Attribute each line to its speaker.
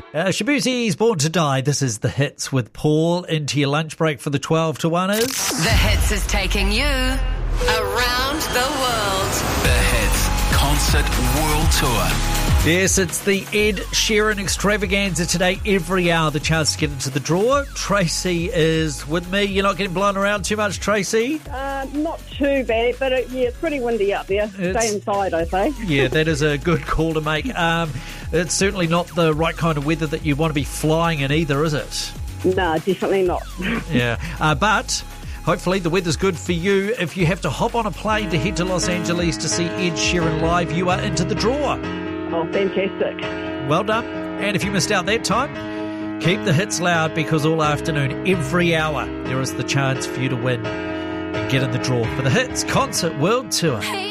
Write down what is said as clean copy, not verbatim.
Speaker 1: Shabuzi's Born to Die. This is The Hits with Paul. Into your lunch break for the 12 to 1 is...
Speaker 2: The Hits is taking you around the world.
Speaker 3: The Hits Concert World Tour.
Speaker 1: Yes, it's the Ed Sheeran extravaganza today. Every hour, the chance to get into the draw. Tracy is with me. You're not getting blown around too much, Tracy?
Speaker 4: Not too bad, but it's pretty windy up there. Stay inside, I say.
Speaker 1: Yeah, that is a good call to make. It's certainly not the right kind of weather that you want to be flying in either, is it?
Speaker 4: No, definitely not.
Speaker 1: Yeah, but... hopefully the weather's good for you. If you have to hop on a plane to head to Los Angeles to see Ed Sheeran live, you are into the draw.
Speaker 4: Oh, fantastic.
Speaker 1: Well done. And if you missed out that time, keep the hits loud, because all afternoon, every hour, there is the chance for you to win and get in the draw for the Hits Concert World Tour.